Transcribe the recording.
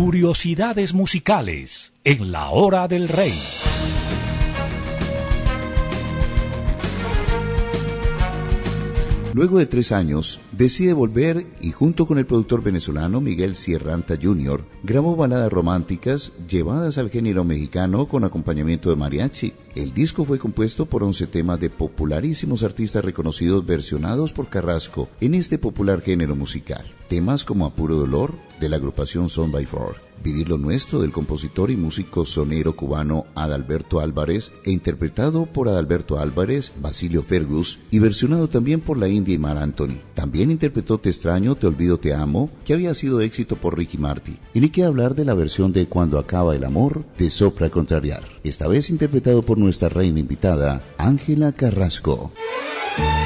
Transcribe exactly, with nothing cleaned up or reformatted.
Curiosidades musicales en la hora del rey. Luego de tres años, decide volver y junto con el productor venezolano Miguel Sierranta junior grabó baladas románticas llevadas al género mexicano con acompañamiento de mariachi. El disco fue compuesto por once temas de popularísimos artistas reconocidos versionados por Carrasco en este popular género musical. Temas como A Puro Dolor, de la agrupación Son by Four, Vivir lo Nuestro, del compositor y músico sonero cubano Adalberto Álvarez, e interpretado por Adalberto Álvarez, Basilio Fergus, y versionado también por la India y Mar Anthony. También interpretó Te extraño, te olvido, te amo, que había sido éxito por Ricky Martin. Y ni que hablar de la versión de Cuando acaba el amor, de Sopra Contrariar, esta vez interpretado por nuestra reina invitada, Ángela Carrasco.